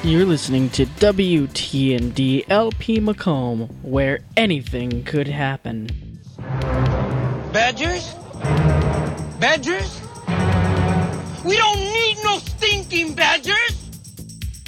You're listening to WTND LP Macomb, where anything could happen. Badgers? Badgers? We don't need no stinking badgers!